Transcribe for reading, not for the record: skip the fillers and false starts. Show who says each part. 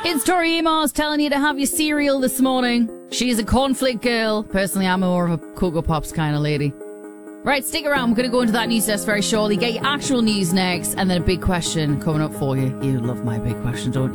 Speaker 1: It's Tori Amos telling you to have your cereal this morning. She's a cornflake girl. Personally, I'm more of a Cocoa Pops kind of lady. Right, stick around. We're going to go into that news desk very shortly. Get your actual news next, and then a big question coming up for you. You love my big question, don't you?